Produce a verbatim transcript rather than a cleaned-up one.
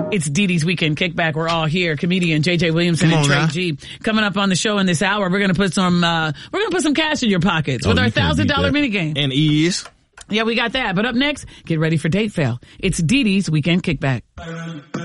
It's Dee Dee's Weekend Kickback. We're all here. Comedian J J Williamson Come and on Trey now. G. Coming up on the show in this hour, we're gonna put some, uh, we're gonna put some cash in your pockets Oh, with you our can't thousand beat dollar that. minigame. And ease. Yeah, we got that. But up next, get ready for Date Fail. It's Dee Dee's Weekend Kickback.